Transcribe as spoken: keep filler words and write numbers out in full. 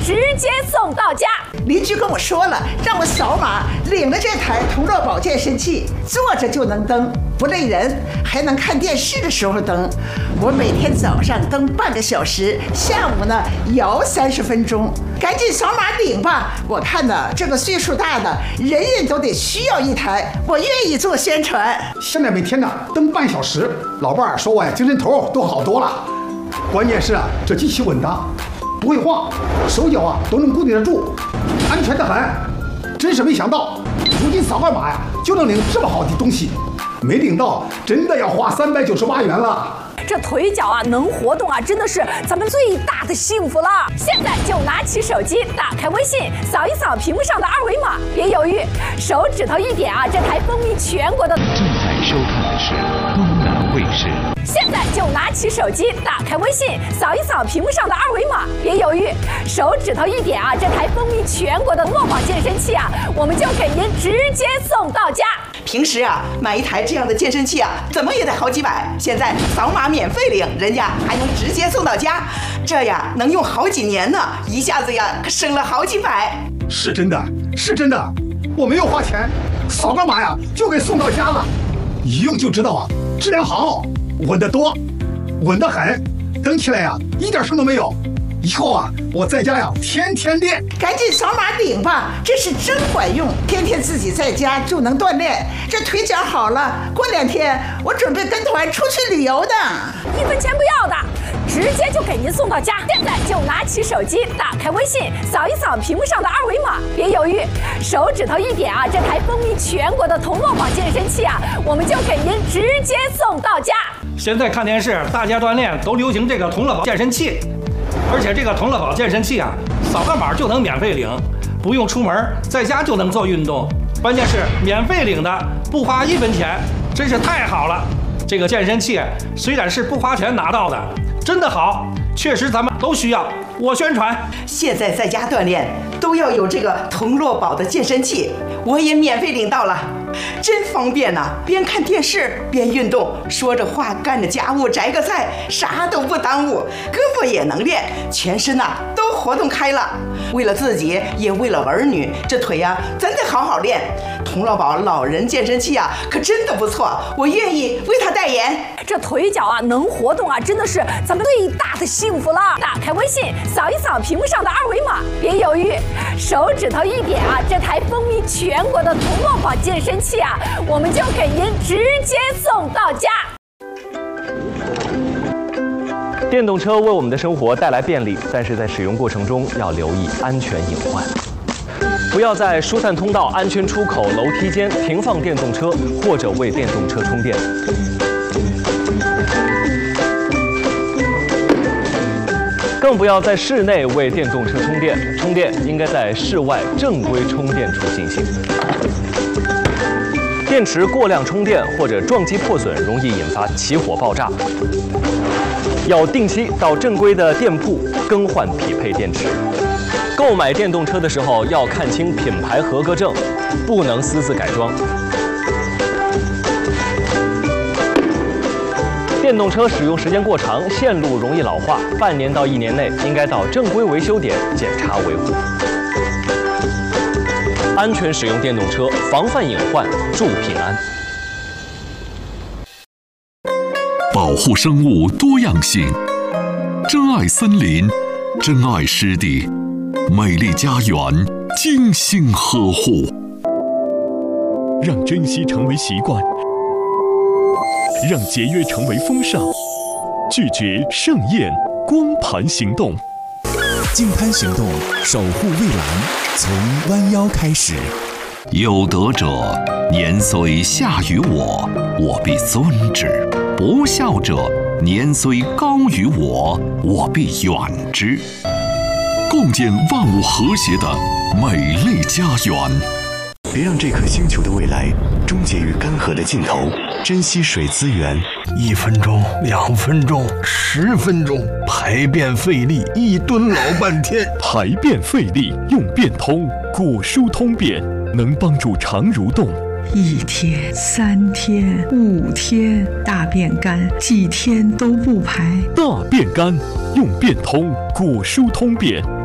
直接送到家。 邻居跟我说了，让我扫码领了这台同乐宝健身器，坐着就能蹬，不累人，还能看电视的时候蹬。我每天早上蹬半个小时，下午呢摇三十分钟。赶紧扫码领吧！我看呢，这个岁数大的人人都得需要一台，我愿意做宣传。 现在每天呢蹬半小时，老伴儿说我呀精神头都好多了。关键是啊，这机器稳当，不会晃，手脚啊都能固定得住，安全得很。真是没想到，如今扫个码呀就能领这么好的东西，没领到真的要花三百九十八元了。 这腿脚啊能活动啊，真的是咱们最大的幸福了。现在就拿起手机，打开微信，扫一扫屏幕上的二维码，别犹豫，手指头一点啊，这台风靡全国的。 正在收看的是东南卫视。 现在就拿起手机，打开微信，扫一扫屏幕上的二维码，别犹豫，手指头一点啊，这台风靡全国的乐宝健身器啊，我们就给您直接送到家。 平时啊，买一台这样的健身器啊，怎么也得好几百。现在扫码免费领，人家还能直接送到家，这呀能用好几年呢，一下子呀可省了好几百。 是真的，是真的，我没有花钱，扫个码呀就给送到家了，一用就知道啊，质量好，稳得多，稳得很，蹬起来呀一点声都没有。以后啊，我在家呀天天练。 赶紧扫码领吧，这是真管用，天天自己在家就能锻炼，这腿脚好了，过两天我准备跟团出去旅游的， 一分钱不要的，直接就给您送到家。现在就拿起手机，打开微信，扫一扫屏幕上的二维码，别犹豫，手指头一点啊，这台风靡全国的同乐宝健身器啊，我们就给您直接送到家。 现在看电视，大家锻炼都流行这个同乐宝健身器。而且这个同乐宝健身器啊，扫个码就能免费领，不用出门，在家就能做运动。关键是免费领的，不花一分钱，真是太好了。这个健身器虽然是不花钱拿到的，真的好，确实咱们都需要。我宣传， 现在在家锻炼都要有这个同乐宝的健身器，我也免费领到了，真方便呐、啊！边看电视边运动，说着话干着家务摘个菜，啥都不耽误，胳膊也能练，全身呐、啊、都活动开了。为了自己，也为了儿女，这腿呀、啊、真得好好练。同乐宝老人健身器啊，可真的不错，我愿意为他代言。 这腿脚啊能活动啊，真的是咱们最大的幸福了。打开微信，扫一扫屏幕上的二维码，别犹豫，手指头一点啊，这台风靡全国的同乐宝健身器啊，我们就给您直接送到家。 电动车为我们的生活带来便利，但是在使用过程中要留意安全隐患。不要在疏散通道、安全出口、楼梯间停放电动车，或者为电动车充电。更不要在室内为电动车充电，充电应该在室外正规充电处进行。电池过量充电或者撞击破损，容易引发起火爆炸。要定期到正规的店铺更换匹配电池。购买电动车的时候要看清品牌合格证，不能私自改装。电动车使用时间过长，线路容易老化，半年到一年内应该到正规维修点检查维护。安全使用电动车，防范隐患，助平安。 保护生物多样性，珍爱森林，珍爱湿地，美丽家园，精心呵护。 让珍惜成为习惯，让节约成为风尚，拒绝盛宴，光盘行动。 净滩行动，守护蔚蓝，从弯腰开始。 有德者，年虽下于我，我必尊之；不孝者，年虽高于我，我必远之。共建万物和谐的美丽家园。 别让这颗星球的未来终结于干涸的尽头，珍惜水资源。 一分钟、两分钟、十分钟，排便费力，一蹲老半天。 排便费力用便通，果蔬通便能帮助肠蠕动。 一天、三天、五天，大便干，几天都不排。 大便干用便通，果蔬通便。